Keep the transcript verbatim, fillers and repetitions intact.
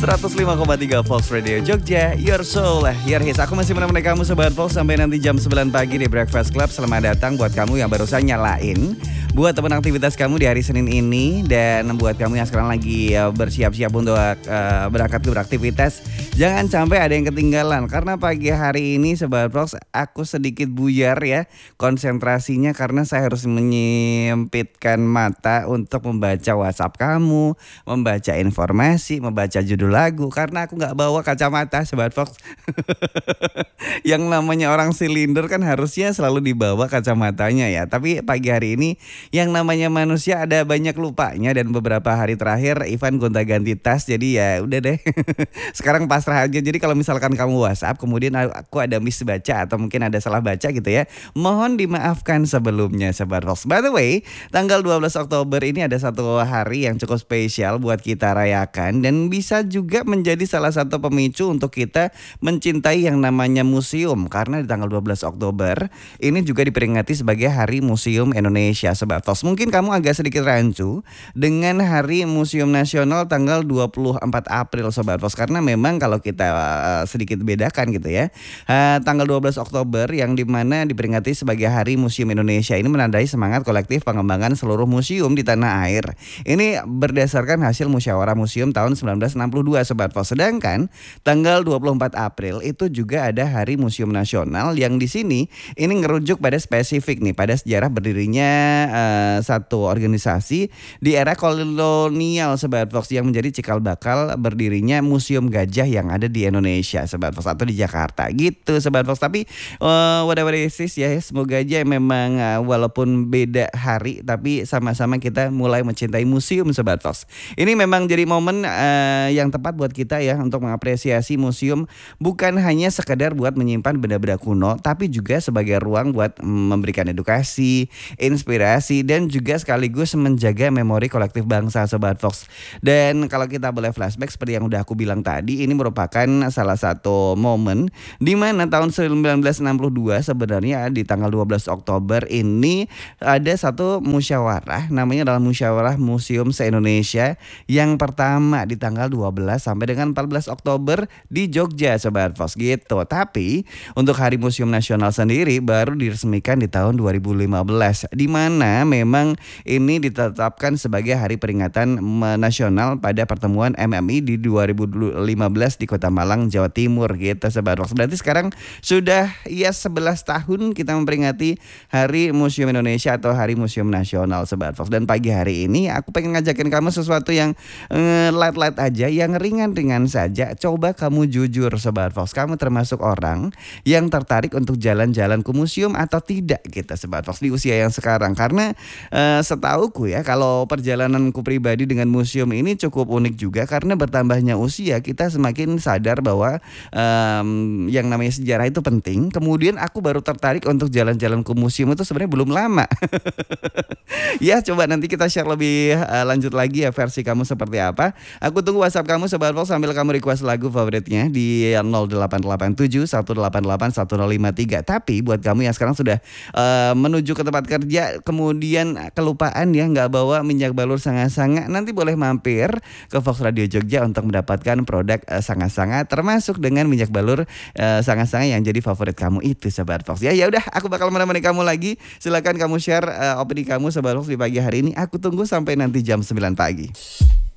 seratus lima koma tiga Fox Radio Jogja, Your Soul, Your Hits. Aku masih menemani kamu Sobat Fox sampai nanti jam sembilan pagi di Breakfast Club. Selamat datang buat kamu yang barusan nyalain, buat teman aktivitas kamu di hari Senin ini, dan buat kamu yang sekarang lagi uh, bersiap-siap untuk uh, berangkat ke beraktivitas. Jangan sampai ada yang ketinggalan, karena pagi hari ini Sobat Fox aku sedikit buyar ya konsentrasinya, karena saya harus menyempitkan mata untuk membaca WhatsApp kamu, membaca informasi, membaca judul lagu, karena aku gak bawa kacamata Sobat Fox. Yang namanya orang silinder kan harusnya selalu dibawa kacamatanya ya. Tapi pagi hari ini yang namanya manusia ada banyak lupanya, dan beberapa hari terakhir Ivan gonta-ganti tas. Jadi ya udah deh. Sekarang pasrah aja. Jadi kalau misalkan kamu WhatsApp kemudian aku ada miss baca atau mungkin ada salah baca gitu ya, mohon dimaafkan sebelumnya Sobat Fox. By the way, tanggal dua belas Oktober ini ada satu hari yang cukup spesial buat kita rayakan, dan bisa juga menjadi salah satu pemicu untuk kita mencintai yang namanya museum, karena di tanggal dua belas Oktober ini juga diperingati sebagai Hari Museum Indonesia Sobat Fox. Mungkin kamu agak sedikit rancu dengan Hari Museum Nasional tanggal dua puluh empat April Sobat Fox, karena memang kalau kita uh, sedikit bedakan gitu ya, uh, tanggal dua belas Oktober yang dimana diperingati sebagai Hari Museum Indonesia ini menandai semangat kolektif pengembangan seluruh museum di tanah air. Ini berdasarkan hasil musyawarah museum tahun sembilan belas enam puluh dua Sobat Fox. Sedangkan tanggal dua puluh empat April itu juga ada Hari Museum Nasional, yang di sini ini ngerujuk pada spesifik nih pada sejarah berdirinya uh, satu organisasi di era kolonial Sobat Fox, yang menjadi cikal bakal berdirinya Museum Gajah yang ada di Indonesia Sobat Fox, atau di Jakarta gitu Sobat Fox. Tapi uh, whatever it is ya, semoga aja memang uh, walaupun beda hari tapi sama-sama kita mulai mencintai museum Sobat Fox. Ini memang jadi momen uh, yang tepat buat kita ya untuk mengapresiasi museum, bukan hanya sekedar buat menyimpan benda-benda kuno, tapi juga sebagai ruang buat memberikan edukasi, inspirasi, dan juga sekaligus menjaga memori kolektif bangsa Sobat Fox. Dan kalau kita boleh flashback seperti yang udah aku bilang tadi, ini merupakan salah satu momen di mana tahun sembilan belas enam puluh dua sebenarnya di tanggal dua belas Oktober ini ada satu musyawarah, namanya adalah Musyawarah Museum se-Indonesia yang pertama di tanggal dua belas sampai dengan empat belas Oktober di Jogja Sobat Fox gitu. Tapi untuk Hari Museum Nasional sendiri baru diresmikan di tahun dua ribu lima belas, di mana memang ini ditetapkan sebagai hari peringatan nasional pada pertemuan M M I di dua ribu lima belas di Kota Malang, Jawa Timur gitu Sobat Fox. Berarti sekarang sudah ya sebelas tahun kita memperingati Hari Museum Indonesia atau Hari Museum Nasional Sobat Fox. Dan pagi hari ini aku pengen ngajakin kamu sesuatu yang eh, light-light aja, yang ringan-ringan saja. Coba kamu jujur Sobat Fox, kamu termasuk orang yang tertarik untuk jalan-jalan ke museum atau tidak gitu Sobat Fox di usia yang sekarang. Karena eh, setauku ya, kalau perjalananku pribadi dengan museum ini cukup unik juga, karena bertambahnya usia kita semakin sadar bahwa um, yang namanya sejarah itu penting. Kemudian aku baru tertarik untuk jalan-jalan ke museum itu sebenarnya belum lama. Ya coba nanti kita share lebih uh, lanjut lagi ya versi kamu seperti apa. Aku tunggu WhatsApp kamu Sobat Fox sambil kamu request lagu favoritnya di nol delapan delapan tujuh satu delapan delapan satu nol lima tiga. Tapi buat kamu yang sekarang sudah uh, menuju ke tempat kerja kemudian kelupaan ya nggak bawa minyak balur sanga-sanga, nanti boleh mampir ke Fox Radio Jogja untuk mendapatkan produk uh, sanga-sanga, termasuk dengan minyak balur uh, sanga-sanga yang jadi favorit kamu itu Sobat Fox. Ya ya udah, aku bakal menemani kamu lagi. Silakan kamu share uh, opini kamu Sobat Fox di pagi hari ini. Aku tunggu sampai nanti jam sembilan pagi.